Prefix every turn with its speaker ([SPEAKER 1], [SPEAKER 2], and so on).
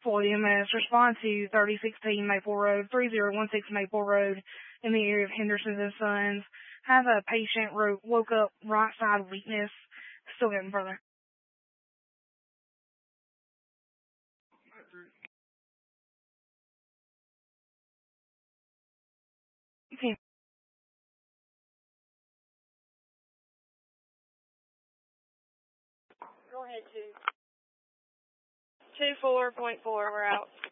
[SPEAKER 1] Floyd EMS, respond to 3016 Maple Road, 3016 Maple Road in the area of Henderson and Sons. Have a patient woke up right side weakness. Still getting further. Okay.
[SPEAKER 2] Go ahead, 2. 24.4, we're out.